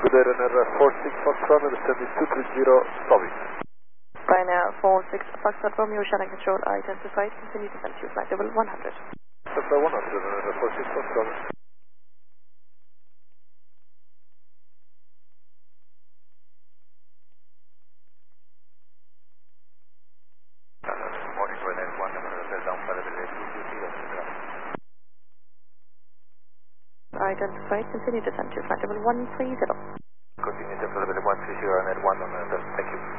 good day, Ryanair 46 Foxtrot, understand is 230, stopping. Ryanair 46 Foxtrot Romeo, shuttle control identified, continue descent to flight level 100. Delta 100, Ryanair 46 Foxtrot. Morning, Ryanair 1, hotel down flight level 220. Identified, continue descent to flight level 130. Continue descent flight level 130, Ryanair 1 on thank you.